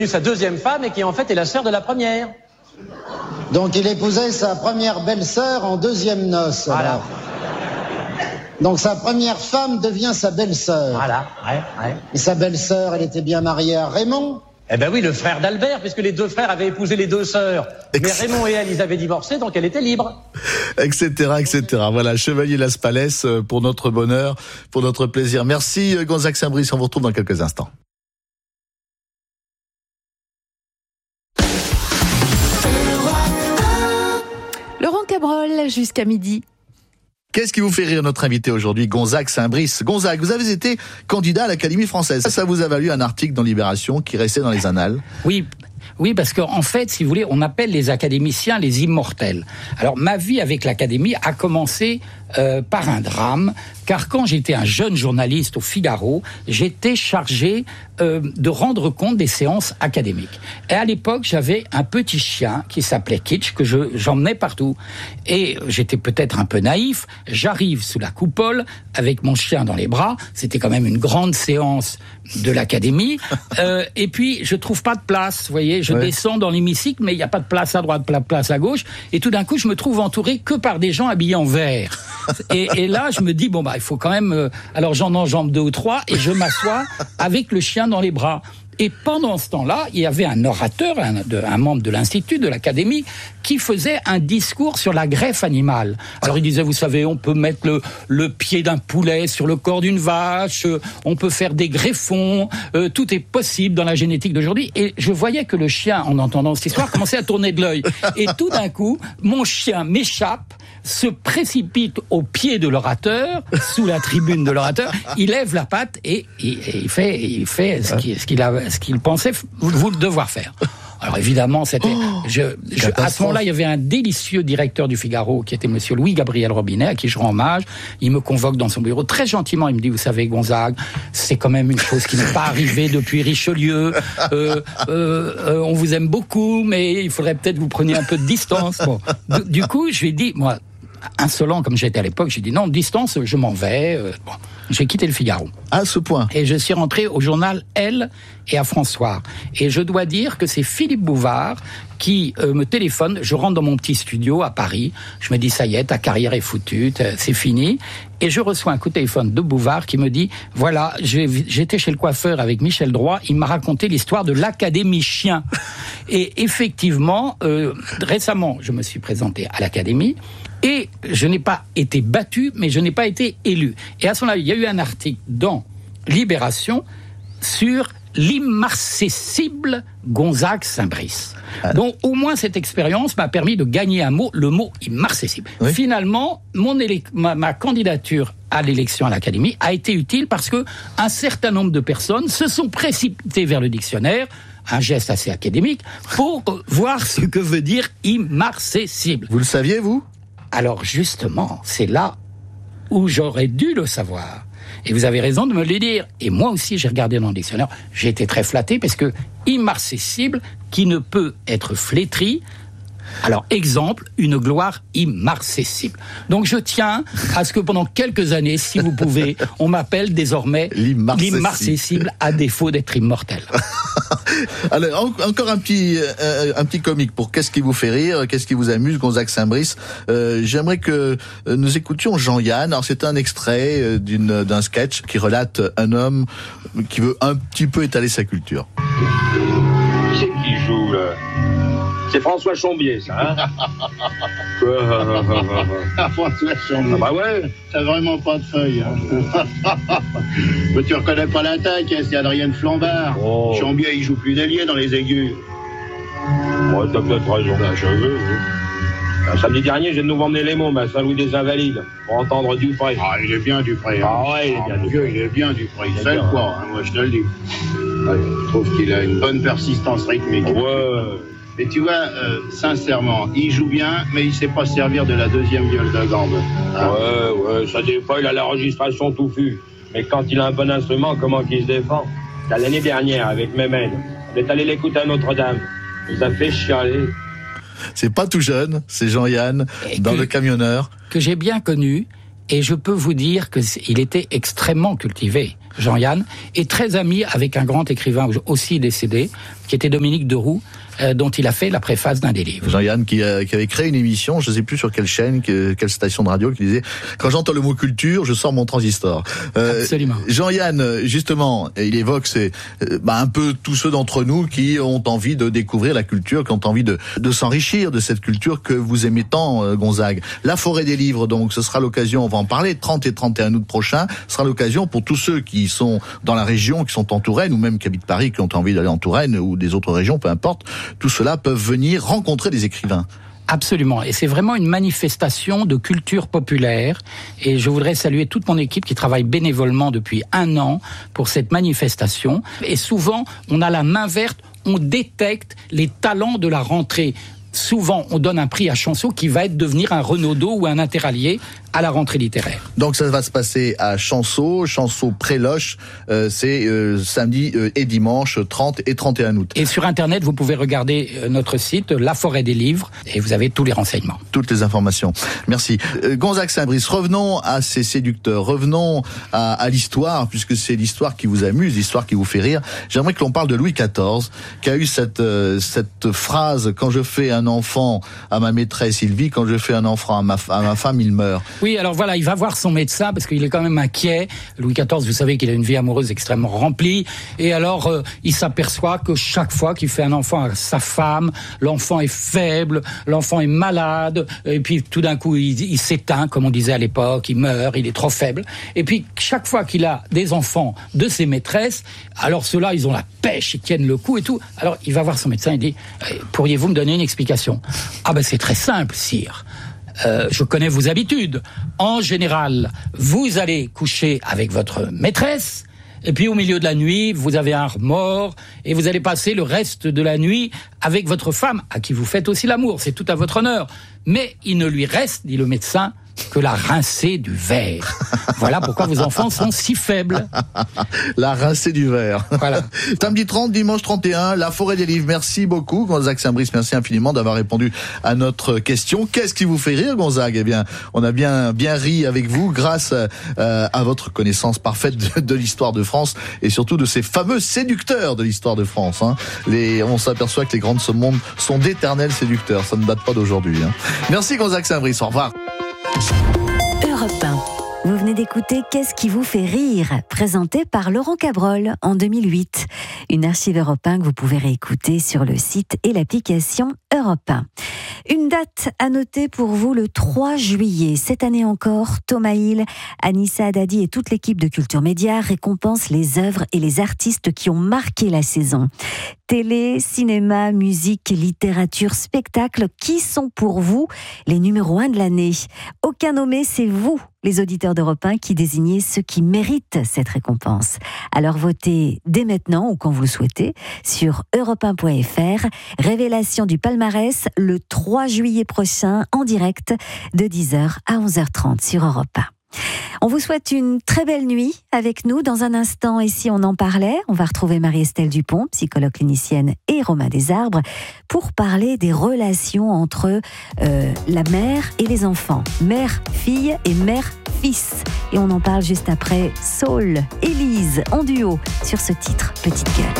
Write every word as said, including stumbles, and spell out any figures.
sa deuxième femme et qui en fait est la sœur de la première. Donc il épousait sa première belle-sœur en deuxième noce. Voilà. Alors. Donc sa première femme devient sa belle-sœur. Voilà, ouais, ouais. Et sa belle-sœur, elle était bien mariée à Raymond? Eh ben oui, le frère d'Albert, puisque les deux frères avaient épousé les deux sœurs. Mais Ex- Raymond et elle, ils avaient divorcé, donc elle était libre. Etc, et cetera. Voilà, Chevalier Las Palais pour notre bonheur, pour notre plaisir. Merci Gonzague Saint-Brice, on vous retrouve dans quelques instants. Laurent Cabrol, jusqu'à midi. Qu'est-ce qui vous fait rire notre invité aujourd'hui, Gonzague Saint-Brice? Gonzague, vous avez été candidat à l'Académie française. Ça vous a valu un article dans Libération qui restait dans les annales. Oui. Oui, parce qu'en fait, si vous voulez, on appelle les académiciens les immortels. Alors, ma vie avec l'Académie a commencé euh, par un drame, car quand j'étais un jeune journaliste au Figaro, j'étais chargé euh, de rendre compte des séances académiques. Et à l'époque, j'avais un petit chien qui s'appelait Kitsch, que je, j'emmenais partout. Et j'étais peut-être un peu naïf, j'arrive sous la coupole, avec mon chien dans les bras, c'était quand même une grande séance de l'Académie, euh, et puis je trouve pas de place, vous voyez, je ouais. descends dans l'hémicycle, mais il n'y a pas de place à droite, pas de place à gauche, et tout d'un coup, je me trouve entouré que par des gens habillés en vert. Et, et là, je me dis, bon, bah, il faut quand même... Euh, alors, j'en enjambe deux ou trois, et je m'assois avec le chien dans les bras. Et pendant ce temps-là, il y avait un orateur, un, de, un membre de l'Institut, de l'Académie, qui faisait un discours sur la greffe animale. Alors il disait, vous savez, on peut mettre le, le pied d'un poulet sur le corps d'une vache, euh, on peut faire des greffons, euh, tout est possible dans la génétique d'aujourd'hui. Et je voyais que le chien, en entendant cette histoire, commençait à tourner de l'œil. Et tout d'un coup, mon chien m'échappe, se précipite au pied de l'orateur, sous la tribune de l'orateur, il lève la patte et, et, et il fait, il fait ce qu'il, ce qu'il a, ce qu'il pensait vous devoir faire. Alors évidemment, c'était. Oh, je, je, à ce moment-là, il y avait un délicieux directeur du Figaro qui était Monsieur Louis-Gabriel Robinet, à qui je rends hommage. Il me convoque dans son bureau très gentiment. Il me dit, vous savez, Gonzague, c'est quand même une chose qui n'est pas arrivée depuis Richelieu. Euh, euh, euh, on vous aime beaucoup, mais il faudrait peut-être que vous preniez un peu de distance. Bon. Du, du coup, je lui ai dit, moi, insolent comme j'étais à l'époque, j'ai dit non, distance, je m'en vais. Euh, bon. J'ai quitté le Figaro. À ce point. Et je suis rentré au journal Elle et à François. Et je dois dire que c'est Philippe Bouvard qui euh, me téléphone. Je rentre dans mon petit studio à Paris. Je me dis, ça y est, ta carrière est foutue, c'est fini. Et je reçois un coup de téléphone de Bouvard qui me dit, voilà, j'ai, j'étais chez le coiffeur avec Michel Droit, il m'a raconté l'histoire de l'Académie Chien. Et effectivement, euh, récemment, je me suis présenté à l'Académie. Et je n'ai pas été battu, mais je n'ai pas été élu. Et à ce moment-là, il y a eu un article dans Libération sur l'immarcessible Gonzague Saint-Brice. Ah. Donc, au moins, cette expérience m'a permis de gagner un mot, le mot immarcessible. Oui. Finalement, mon élec- ma, ma candidature à l'élection à l'Académie a été utile parce que un certain nombre de personnes se sont précipitées vers le dictionnaire, un geste assez académique, pour voir ce que veut dire immarcessible. Vous le saviez, vous ? Alors justement, c'est là où j'aurais dû le savoir. Et vous avez raison de me le dire. Et moi aussi, j'ai regardé dans le dictionnaire. J'ai été très flatté parce que immarcessible, qui ne peut être flétri. Alors, exemple, une gloire immarcessible. Donc, je tiens à ce que pendant quelques années, si vous pouvez, on m'appelle désormais l'immarcessible, l'immarcessible à défaut d'être immortel. Alors, en, encore un petit, euh, un petit comique pour qu'est-ce qui vous fait rire, qu'est-ce qui vous amuse, Gonzague Saint-Brice. Euh, j'aimerais que nous écoutions Jean-Yann. Alors, c'est un extrait d'une, d'un sketch qui relate un homme qui veut un petit peu étaler sa culture. Qui c'est qui joue, là ? C'est François Chombier, ça, hein? François Chombier. Ah bah ouais. T'as vraiment pas de feuilles. Hein. Mais tu reconnais pas l'attaque, hein, c'est Adrienne Flambard. Oh. Chombier, il joue plus d'ailier dans les aigus. Ouais, t'as peut-être raison. Ben, je veux, oui. Samedi dernier, j'ai de nouveau emmené les mômes à Saint-Louis des Invalides pour entendre Dufray. Ah, il est bien Dufray. Hein. Ah ouais, il est bien. Ah, Dieu, il est bien Dufray. Il fait quoi, hein, moi je te le dis. Ouais, je trouve qu'il a une bonne persistance rythmique. Ouais. Mais tu vois, euh, sincèrement, il joue bien, mais il sait pas servir de la deuxième viole de gambe. Hein. Ouais, ouais, ça des fois, il a l'enregistration touffue. Mais quand il a un bon instrument, comment qu'il se défend? L'année dernière, avec Mémède, on est allé l'écouter à Notre-Dame. Il nous a fait chialer. C'est pas tout jeune, c'est Jean-Yann, et dans que, Le Camionneur. Que j'ai bien connu, et je peux vous dire qu'il était extrêmement cultivé. Jean-Yann, est très ami avec un grand écrivain aussi décédé, qui était Dominique Deroux, euh, dont il a fait la préface d'un des livres. Jean-Yann qui, euh, qui avait créé une émission, je ne sais plus sur quelle chaîne, que, quelle station de radio, qui disait « Quand j'entends le mot culture, je sors mon transistor euh, ». Absolument. Jean-Yann, justement, il évoque c'est, euh, bah, un peu tous ceux d'entre nous qui ont envie de découvrir la culture, qui ont envie de, de s'enrichir de cette culture que vous aimez tant, euh, Gonzague. La forêt des livres, donc, ce sera l'occasion, on va en parler, trente et trente et un août prochain, ce sera l'occasion pour tous ceux qui sont dans la région, qui sont en Touraine, ou même qui habitent Paris, qui ont envie d'aller en Touraine, ou des autres régions, peu importe, tout cela peuvent venir rencontrer des écrivains. Absolument, et c'est vraiment une manifestation de culture populaire, et je voudrais saluer toute mon équipe qui travaille bénévolement depuis un an pour cette manifestation, et souvent on a la main verte, on détecte les talents de la rentrée. Souvent, on donne un prix à Chanceau qui va être devenir un Renaudot ou un Interallié à la rentrée littéraire. Donc ça va se passer à Chanceau, Chanceau-Préloche, euh, c'est euh, samedi euh, et dimanche trente et trente et un août. Et sur Internet, vous pouvez regarder euh, notre site, La Forêt des Livres, et vous avez tous les renseignements. Toutes les informations. Merci. Euh, Gonzague Saint-Brice, revenons à ces séducteurs, revenons à, à l'histoire, puisque c'est l'histoire qui vous amuse, l'histoire qui vous fait rire. J'aimerais que l'on parle de Louis quatorze, qui a eu cette, euh, cette phrase « Quand je fais un enfant à ma maîtresse, il vit, quand je fais un enfant à ma, à ma femme, il meurt ». Oui, alors voilà, il va voir son médecin parce qu'il est quand même inquiet. Louis quatorze, vous savez qu'il a une vie amoureuse extrêmement remplie. Et alors, euh, il s'aperçoit que chaque fois qu'il fait un enfant à sa femme, l'enfant est faible, l'enfant est malade. Et puis, tout d'un coup, il, il s'éteint, comme on disait à l'époque, il meurt, il est trop faible. Et puis, chaque fois qu'il a des enfants de ses maîtresses, alors ceux-là, ils ont la pêche, ils tiennent le coup et tout. Alors, il va voir son médecin et dit « Pourriez-vous me donner une explication ?» « Ah ben, c'est très simple, sire. Euh, je connais vos habitudes. En général, vous allez coucher avec votre maîtresse, et puis au milieu de la nuit, vous avez un remords, et vous allez passer le reste de la nuit avec votre femme, à qui vous faites aussi l'amour, c'est tout à votre honneur. Mais il ne lui reste, dit le médecin, que la rincée du verre. Voilà pourquoi vos enfants sont si faibles. La rincée du verre. Voilà. Samedi trente, dimanche trente et un, La Forêt des Livres. Merci beaucoup, Gonzague Saint-Brice. Merci infiniment d'avoir répondu à notre question. Qu'est-ce qui vous fait rire, Gonzague ? Eh bien, on a bien, bien ri avec vous grâce euh, à votre connaissance parfaite de, de l'histoire de France et surtout de ces fameux séducteurs de l'histoire de France. Hein. Les, on s'aperçoit que les grands de ce monde sont d'éternels séducteurs. Ça ne date pas d'aujourd'hui. Hein. Merci, Gonzague Saint-Brice. Au revoir. Europe un. Vous venez d'écouter Qu'est-ce qui vous fait rire, présenté par Laurent Cabrol en deux mille huit. Une archive Europe un que vous pouvez réécouter sur le site et l'application Europe un. Une date à noter pour vous le trois juillet. Cette année encore, Thomas Hill, Anissa Haddadi et toute l'équipe de Culture Média récompensent les œuvres et les artistes qui ont marqué la saison. Télé, cinéma, musique, littérature, spectacle, qui sont pour vous les numéros un de l'année ? Aucun nommé, c'est vous, les auditeurs d'Europe un, qui désignez ceux qui méritent cette récompense. Alors votez dès maintenant, ou quand vous le souhaitez, sur europe un point f r. Révélation du palmarès le trois juillet prochain, en direct, de dix heures à onze heures trente sur Europe un. On vous souhaite une très belle nuit avec nous. Dans un instant, et si on en parlait, on va retrouver Marie-Estelle Dupont, psychologue clinicienne, et Romain Desarbres, pour parler des relations entre euh, la mère et les enfants. Mère-fille et mère-fils. Et on en parle juste après Saul, Élise, en duo, sur ce titre, Petite Gueule.